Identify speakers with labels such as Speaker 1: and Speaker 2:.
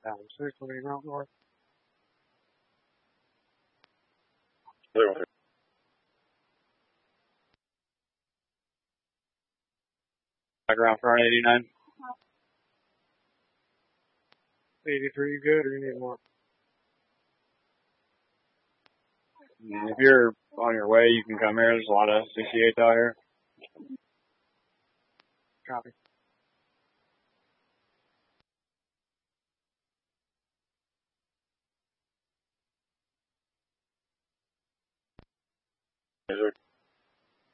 Speaker 1: Down 620 Mount North. Background front 89. 83, you good, or you need more? And if you're on your way, you can come here. There's a lot of 68s out here. Copy. Yes, sir.